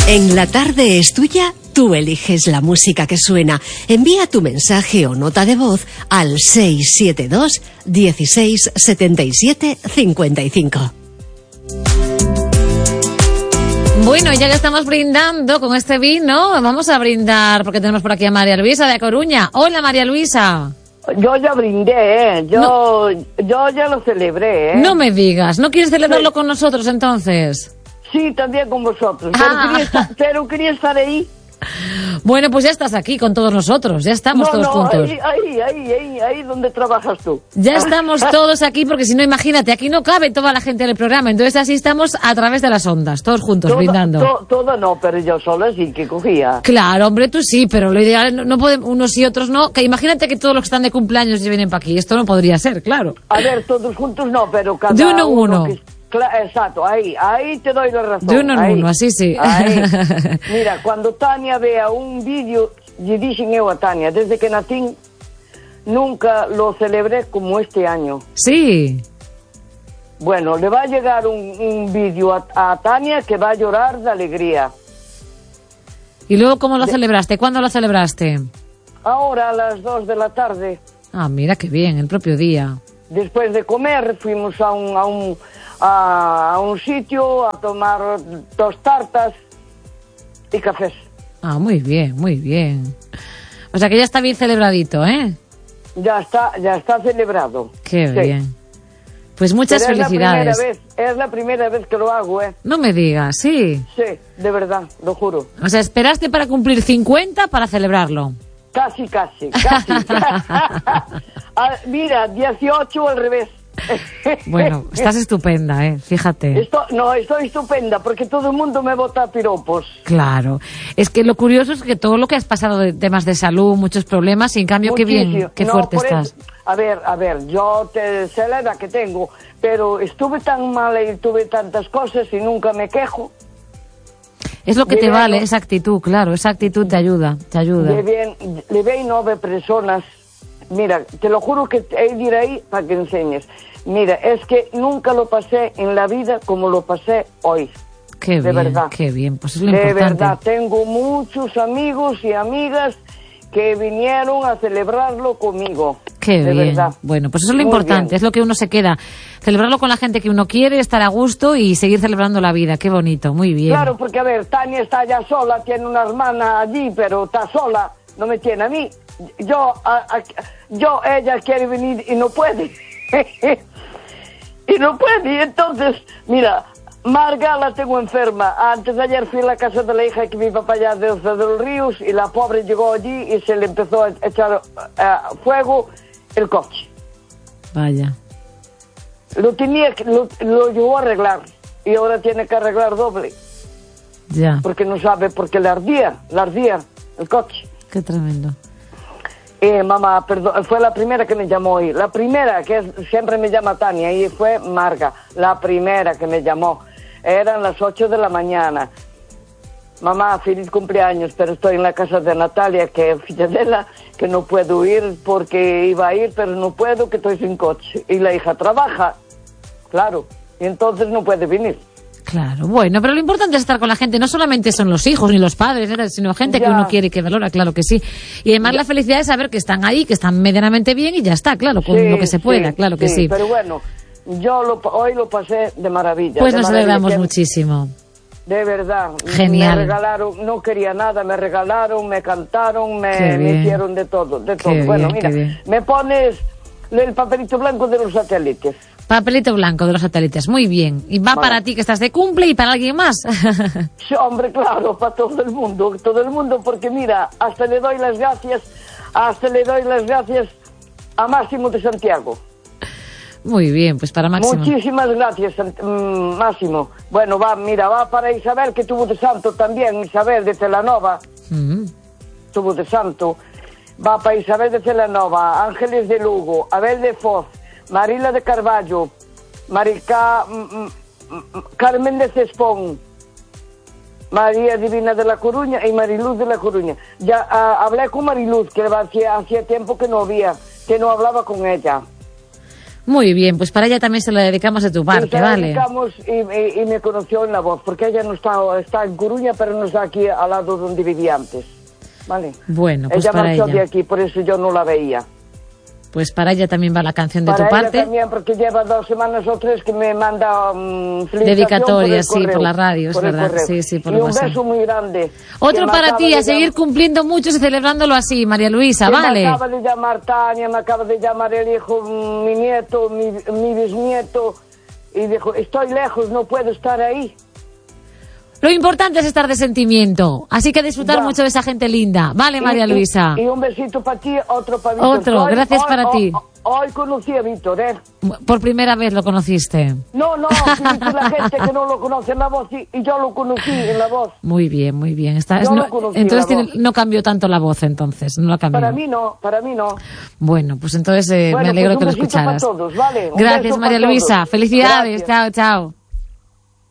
En La Tarde es Tuya, tú eliges la música que suena. Envía tu mensaje o nota de voz al 672 16 77 55. Bueno, ya que estamos brindando con este vino, vamos a brindar porque tenemos por aquí a María Luisa de Coruña. Hola, María Luisa. Yo ya brindé, yo ya lo celebré, No me digas, ¿no quieres celebrarlo con nosotros entonces? Sí, también con vosotros, pero quería estar ahí. Bueno, pues ya estás aquí con todos nosotros, ya estamos todos juntos. Ahí donde trabajas tú. Ya estamos todos aquí porque si no, imagínate, aquí no cabe toda la gente del programa, entonces así estamos a través de las ondas, todos juntos, brindando. Todo no, pero yo sola sí que cogía. Claro, hombre, tú sí, pero lo ideal no podemos, unos y otros no, que imagínate que todos los que están de cumpleaños ya vienen para aquí, esto no podría ser, claro. A ver, todos juntos no, pero cada de uno en uno. Exacto, ahí te doy la razón. De uno en uno, así sí. Ahí. Mira, cuando Tania vea un vídeo, lle dixen eu a Tania, desde que nací, nunca lo celebré como este año. Sí. Bueno, le va a llegar un vídeo a Tania que va a llorar de alegría. ¿Y luego cómo lo celebraste? ¿Cuándo lo celebraste? Ahora a las 2 de la tarde. Ah, mira qué bien, el propio día. Después de comer fuimos a un sitio a tomar 2 tartas y cafés. Ah, muy bien, muy bien. O sea que ya está bien celebradito, ¿eh? Ya está celebrado. Qué bien. Pues muchas felicidades. Es la primera vez que lo hago, ¿eh? No me digas, sí. Sí, de verdad, lo juro. O sea, esperaste para cumplir 50 para celebrarlo. Casi. Mira, 18 al revés. Bueno, estás estupenda, fíjate. Estoy estupenda porque todo el mundo me bota piropos. Claro, es que lo curioso es que todo lo que has pasado de temas de salud, muchos problemas, y en cambio muchísimo. Qué bien, qué fuerte estás. A ver, yo sé la edad que tengo, pero estuve tan mal y tuve tantas cosas y nunca me quejo. Es lo que te vale, esa actitud, claro, esa actitud te ayuda. Le ve 9 personas. Mira, te lo juro que he de ir ahí para que enseñes. Mira, es que nunca lo pasé en la vida como lo pasé hoy. Qué de bien, verdad. Qué bien, pues es lo importante. De verdad, tengo muchos amigos y amigas que vinieron a celebrarlo conmigo. Qué de bien. Verdad. Bueno, pues eso es lo importante, es lo que uno se queda. Celebrarlo con la gente que uno quiere, estar a gusto y seguir celebrando la vida. Qué bonito, muy bien. Claro, porque a ver, Tania está ya sola, tiene una hermana allí, pero está sola, no me tiene a mí. Ella quiere venir y no puede. Y entonces, mira, Marga la tengo enferma. Antes de ayer fui a la casa de la hija que mi papá ya de los Ríos y la pobre llegó allí y se le empezó a echar fuego el coche. Vaya. Lo llevó a arreglar y ahora tiene que arreglar doble. Ya. Porque no sabe, porque le ardía el coche. Qué tremendo. Mamá, perdón, fue la primera que me llamó hoy. La primera, siempre me llama Tania, y fue Marga, la primera que me llamó. Eran las 8 de la mañana. Mamá, feliz cumpleaños, pero estoy en la casa de Natalia, que es filla de ella, que no puedo ir porque iba a ir, pero no puedo, que estoy sin coche. Y la hija trabaja, claro, y entonces no puede venir. Claro, bueno, pero lo importante es estar con la gente, no solamente son los hijos ni los padres, sino gente que uno quiere y que valora, claro que sí. Y además la felicidad es saber que están ahí, que están medianamente bien y ya está, claro, con lo que se pueda, claro que sí. Pero bueno, hoy lo pasé de maravilla. Pues nos alegramos muchísimo. De verdad. Genial. Me regalaron, no quería nada, me regalaron, me cantaron, me hicieron de todo. Bueno, mira, me pones el papelito blanco de los satélites. Papelito blanco de los satélites, muy bien. Y va para ti que estás de cumple y para alguien más. Sí, hombre, claro, para todo el mundo, porque mira, hasta le doy las gracias a Máximo de Santiago. Muy bien, pues para Máximo. Muchísimas gracias, Máximo. Bueno, va para Isabel, que tuvo de santo también, Isabel de Celanova. Tuvo de santo. Va para Isabel de Celanova, Ángeles de Lugo, Abel de Foz, Marila de Carballo, Carmen de Cespón, María Divina de la Coruña y Mariluz de la Coruña. Ya hablé con Mariluz, que hacía tiempo que no hablaba con ella. Muy bien, pues para ella también se lo dedicamos de tu parte, se ¿vale? dedicamos y me conoció en La Voz, porque ella no está en Coruña, pero no está aquí al lado donde vivía antes, ¿vale? Bueno, pues ella para marchó ella. de aquí, por eso yo no la veía. Pues para ella también va la canción de Para tu ella parte. también, porque lleva 2 semanas o 3 que me manda Dedicatoria, sí, correo, por la radio, es por el verdad. correo. Sí, por y un WhatsApp. beso muy grande. Otro Que para me ti, acaba a de seguir cumpliendo muchos y celebrándolo así, María Luisa, que ¿vale? Me acaba de llamar Tania, me acaba de llamar el hijo, mi nieto, mi bisnieto, y dijo, estoy lejos, no puedo estar ahí. Lo importante es estar de sentimiento, así que disfrutar Ya. mucho de esa gente linda, ¿vale, María Luisa? Y un besito para ti, otro para Víctor. Otro, gracias para ti. Hoy conocí a Víctor, ¿eh? Por primera vez lo conociste. No, que la gente que no lo conoce en La Voz y yo lo conocí en La Voz. Muy bien, muy bien. Yo lo conocí Entonces la voz. no cambió tanto la voz, entonces, no la cambió. Para mí no. Bueno, pues entonces me Bueno, alegro pues que lo un besito escucharas. para todos, ¿vale? Un Gracias, beso María para Luisa. todos. Felicidades. Gracias. Chao, chao.